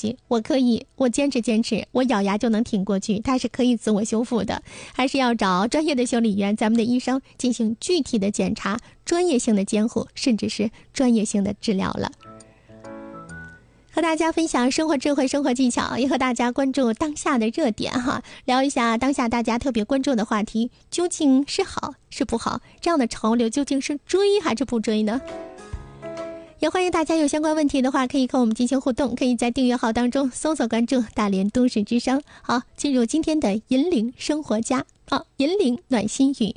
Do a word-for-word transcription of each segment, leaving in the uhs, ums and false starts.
西，我可以，我坚持坚持，我咬牙就能挺过去，它是可以自我修复的。还是要找专业的修理员，咱们的医生进行具体的检查，专业性的监护，甚至是专业性的治疗了。和大家分享生活智慧、生活技巧，也和大家关注当下的热点哈，聊一下当下大家特别关注的话题，究竟是好是不好？这样的潮流究竟是追还是不追呢？也欢迎大家有相关问题的话，可以和我们进行互动，可以在订阅号当中搜索关注大连都市之声。好，进入今天的引领生活家，好，引领暖心语。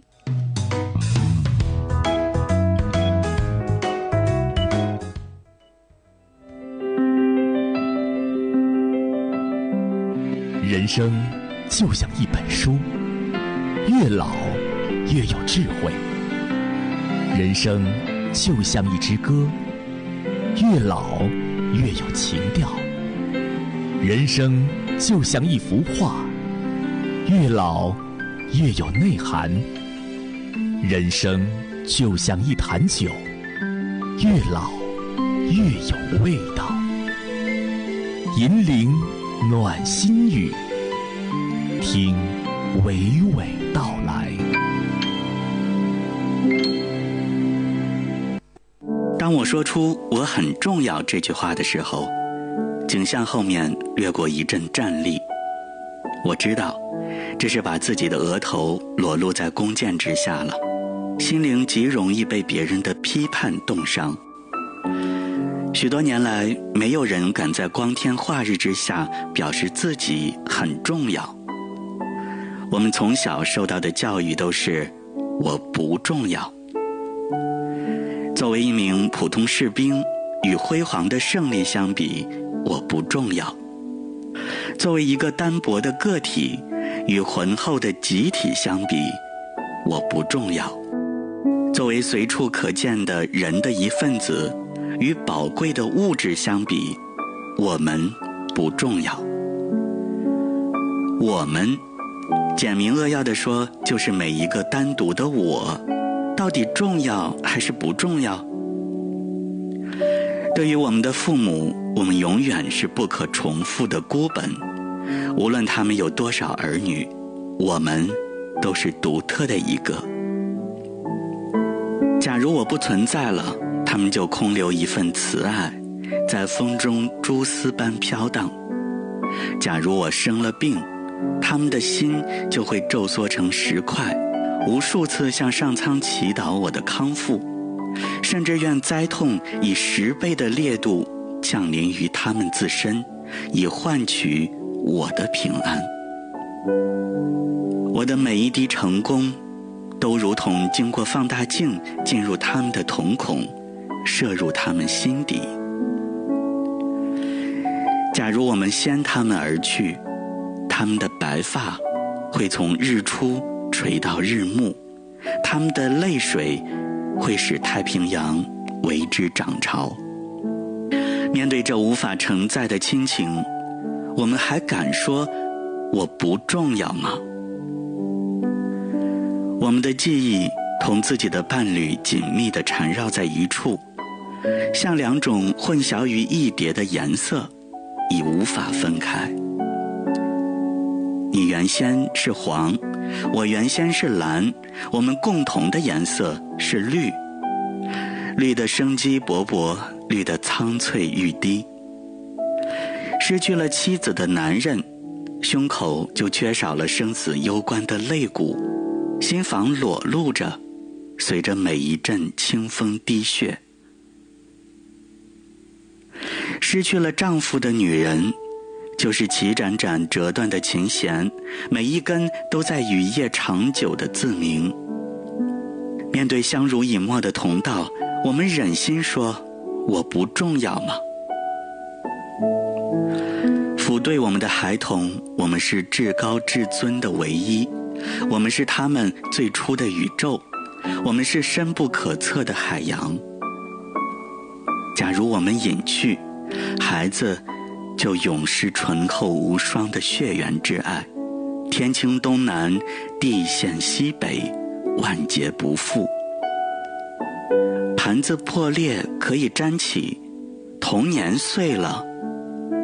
人生就像一本书，越老越有智慧；人生就像一支歌，越老越有情调；人生就像一幅画，越老越有内涵；人生就像一坛酒，越老越有味道。引领暖心语，听娓娓道来。 当我说出我很重要这句话的时候，景象后面掠过一阵战栗。我知道这是把自己的额头裸露在弓箭之下了，心灵极容易被别人的批判冻伤。许多年来，没有人敢在光天化日之下表示自己很重要。我们从小受到的教育都是我不重要。作为一名普通士兵，与辉煌的胜利相比，我不重要。作为一个单薄的个体，与浑厚的集体相比，我不重要。作为随处可见的人的一份子，与宝贵的物质相比，我们不重要。我们，简明扼要地说，就是每一个单独的我，到底重要还是不重要？对于我们的父母，我们永远是不可重复的孤本。无论他们有多少儿女，我们都是独特的一个。假如我不存在了，他们就空留一份慈爱，在风中蛛丝般飘荡。假如我生了病，他们的心就会皱缩成石块，无数次向上苍祈祷我的康复，甚至愿灾痛以十倍的烈度降临于他们自身，以换取我的平安。我的每一滴成功，都如同经过放大镜进入他们的瞳孔，射入他们心底。假如我们先他们而去，他们的白发会从日出垂到日暮，他们的泪水会使太平洋为之涨潮。面对这无法承载的亲情，我们还敢说我不重要吗？我们的记忆同自己的伴侣紧密地缠绕在一处，像两种混淆于一叠的颜色，已无法分开。你原先是黄，我原先是蓝，我们共同的颜色是绿，绿的生机勃勃，绿的苍翠欲滴。失去了妻子的男人，胸口就缺少了生死攸关的肋骨，心房裸露着，随着每一阵清风滴血。失去了丈夫的女人，就是齐盏盏折断的琴弦，每一根都在雨夜长久的自鸣。面对相濡以沫的同道，我们忍心说我不重要吗？抚对我们的孩童，我们是至高至尊的唯一，我们是他们最初的宇宙，我们是深不可测的海洋。假如我们隐去，孩子就永失醇厚无双的血缘之爱，天倾东南，地陷西北，万劫不复。盘子破裂可以粘起，童年碎了